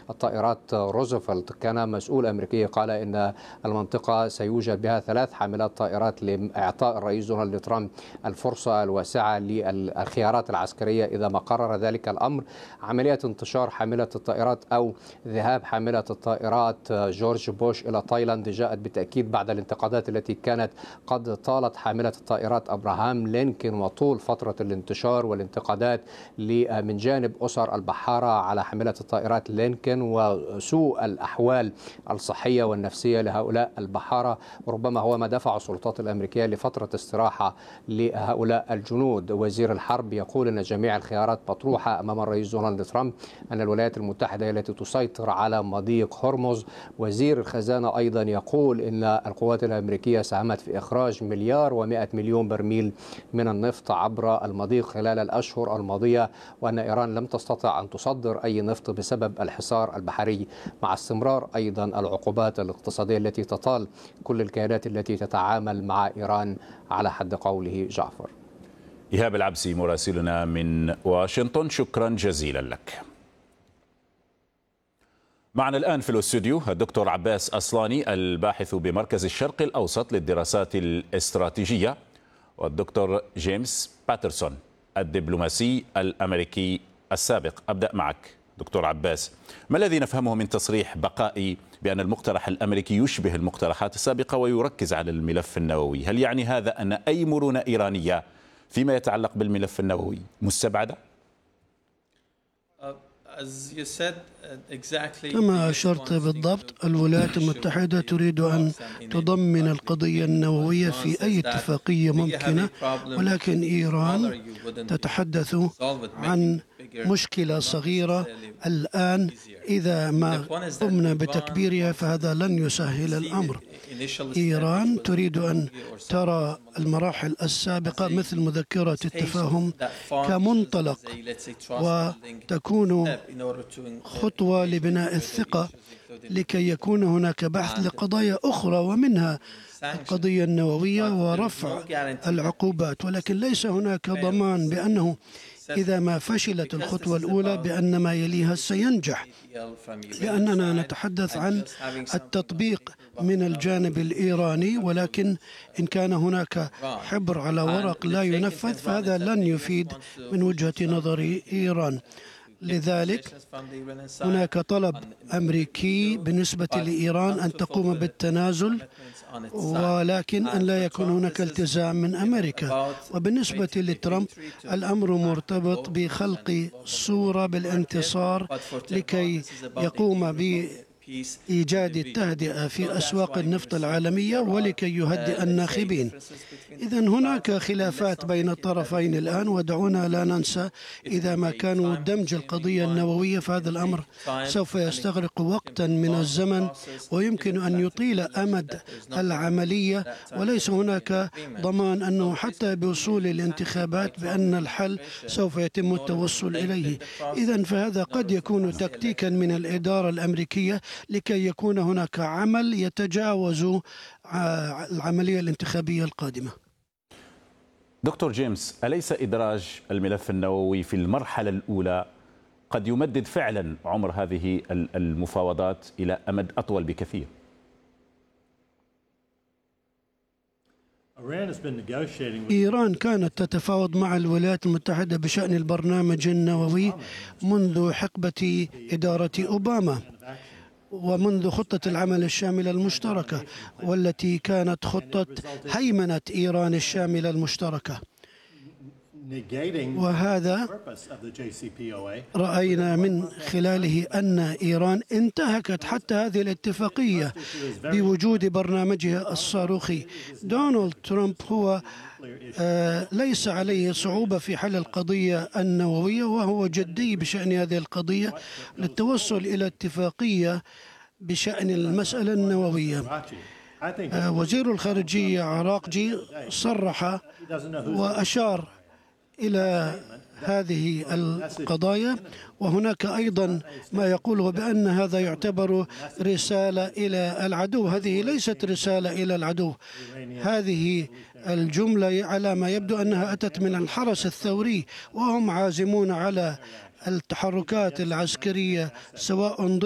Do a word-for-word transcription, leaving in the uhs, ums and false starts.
الطائرات روزفلت كان مسؤول أمريكي قال إن المنطقة سيوجد بها ثلاث حاملات طائرات لإعطاء الرئيس دونالد ترامب الفرصة الواسعة للخيارات العسكرية إذا ما قرر ذلك الأمر. عملية انتشار حاملة الطائرات أو ذهاب حاملة الطائرات جورج بوش إلى تايلاند جاءت بالتأكيد بعد الانتقادات التي كانت قد طالت حاملة الطائرات أبراهام لينكولن وطول فترة الانتشار والانتقادات من جانب أسر البحارة على حاملة الطائرات لينكولن وسوء الأحوال الصحية والنفسية لهؤلاء البحارة. ربما هو ما دفع السلطات الأمريكية لفترة استراحة لهؤلاء الجنود. وزير الحرب يقول أن جميع الخيارات مطروحة أمام الرئيس دونالد ترامب، أن الولايات المتحدة هي التي تسيطر على مضيق هرمز. وزير الخزانة أيضا يقول أن القوات الأمريكية ساهمت في إخراج مليار ومئة مليون برميل من النفط عبر المضيق خلال الأشهر الماضية، وأن إيران لم تستطع أن تصدر أي نفط بسبب الحصار البحري، مع استمرار أيضا العقوبات الاقتصادية التي تطال كل الكيانات التي تتعامل مع إيران على حد قوله جعفر. إيهاب العبسي مراسلنا من واشنطن، شكرا جزيلا لك. معنا الآن في الاستوديو الدكتور عباس أصلاني الباحث بمركز الشرق الأوسط للدراسات الاستراتيجية، والدكتور جيمس باترسون الدبلوماسي الأمريكي السابق. أبدأ معك دكتور عباس، ما الذي نفهمه من تصريح بقائي بأن المقترح الأمريكي يشبه المقترحات السابقة ويركز على الملف النووي؟ هل يعني هذا أن أي مرونة إيرانية فيما يتعلق بالملف النووي مستبعدة؟ كما أشرت بالضبط، الولايات المتحدة تريد أن تضمن القضية النووية في أي اتفاقية ممكنة، ولكن إيران تتحدث عن مشكلة صغيرة الآن. إذا ما قمنا بتكبيرها فهذا لن يسهل الأمر. إيران تريد أن ترى المراحل السابقة مثل مذكرة التفاهم كمنطلق، وتكون خطوة لبناء الثقة لكي يكون هناك بحث لقضايا أخرى، ومنها القضية النووية ورفع العقوبات. ولكن ليس هناك ضمان بأنه إذا ما فشلت الخطوة الأولى بأن ما يليها سينجح، لأننا نتحدث عن التطبيق من الجانب الإيراني، ولكن إن كان هناك حبر على ورق لا ينفذ فهذا لن يفيد من وجهة نظر إيران. لذلك هناك طلب أمريكي بالنسبة لإيران أن تقوم بالتنازل، ولكن أن لا يكون هناك التزام من أمريكا. وبالنسبة لترامب الأمر مرتبط بخلق صورة بالانتصار لكي يقوم ب إيجاد التهدئة في أسواق النفط العالمية ولكي يهدئ الناخبين. إذن هناك خلافات بين الطرفين الآن، ودعونا لا ننسى إذا ما كانوا دمج القضية النووية فهذا الأمر سوف يستغرق وقتا من الزمن ويمكن أن يطيل أمد العملية، وليس هناك ضمان أنه حتى بوصول الانتخابات بأن الحل سوف يتم التوصل إليه. إذن فهذا قد يكون تكتيكا من الإدارة الأمريكية لكي يكون هناك عمل يتجاوز العملية الانتخابية القادمة. دكتور جيمس، أليس إدراج الملف النووي في المرحلة الأولى قد يمدد فعلا عمر هذه المفاوضات إلى أمد أطول بكثير؟ إيران كانت تتفاوض مع الولايات المتحدة بشأن البرنامج النووي منذ حقبة إدارة أوباما ومنذ خطة العمل الشاملة المشتركة، والتي كانت خطة هيمنة إيران الشاملة المشتركة. وهذا رأينا من خلاله أن إيران انتهكت حتى هذه الاتفاقية بوجود برنامجها الصاروخي. دونالد ترامب هو آه ليس عليه صعوبة في حل القضية النووية، وهو جدي بشأن هذه القضية للتوصل إلى اتفاقية بشأن المسألة النووية. آه وزير الخارجية عراقجي صرح وأشار إلى هذه القضايا، وهناك أيضا ما يقوله بأن هذا يعتبر رسالة إلى العدو. هذه ليست رسالة إلى العدو، هذه الجملة على ما يبدو أنها أتت من الحرس الثوري، وهم عازمون على التحركات العسكرية سواء